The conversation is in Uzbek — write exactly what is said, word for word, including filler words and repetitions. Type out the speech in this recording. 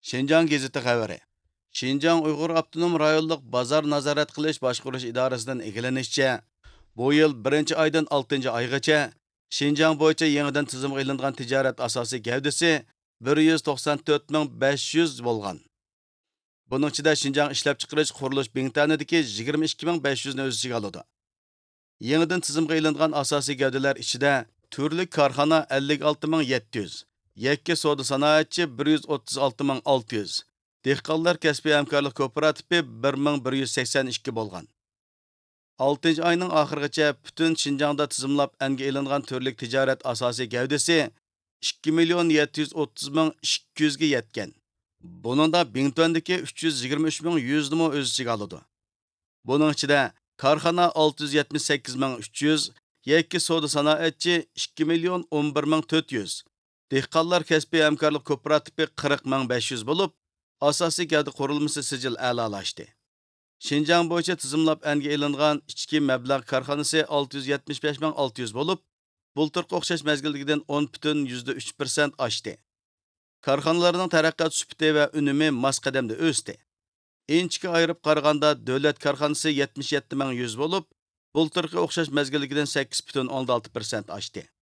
Şinjan gazeti xəbəri. Şinjan Uyğur Avtonom rayonluq bazar nazorat qilish boshqarish idorasidan egilanishicha, bu yil birinchi oydan oltinchi oygacha Şinjan bo'yicha yangidan tizimga ilingan tijorat asosiy gavdasi bir yuz to'qson to'rt ming besh yuz bo'lgan. Buning ichida Şinjan ishlab chiqarish qurilish bingtanidagi yigirma ikki ming besh yuz ni o'z ichiga oladi. Yangidan tizimga ilingan asosiy gavdalar ichida turli korxona ellik olti ming yetti yuz, yakka savdo sanoatchi bir yuz o'ttiz olti ming olti yuz, dehqonlar kasbiy hamkorlik kooperativi bir ming bir yuz sakson ikki bo'lgan. oltinchi oyning oxirigacha butun Şinjanda tizimlab anga ilingan turli tijorat asosiy gavdasi ikki million yetti yuz o'ttiz ming ikki yuz ga yetgan. Buningda Bingtondagi uch yuz yigirma uch ming yuz ni o'z ichiga oladi. Buning ichida korxona olti yuz yetmish sakkiz ming uch yuz, yakka savdo sanoatchi ikki million o'n bir ming to'rt yuz, dehqonlar kasbiy hamkorlik kooperativi qirq ming besh yuz bo'lib, asosiy gavda qurilmasi sijil a'lolashdi. Şinjan bo'yicha tizimlab anga ilingan ichki mablag' korxonasi olti yuz yetmish besh ming olti yuz bo'lib, bultirga o'xshash mezgildagidan o'n butun uch persent oshdi. Korxonalarning taraqqiyot sufati va unumi mos qadamda o'sdi. Inchga ayirib qaraganda davlat korxonasi yetmish yetti ming yuz bo'lib, bultirga o'xshash mezgildagidan sakkiz butun o'n olti persent oshdi.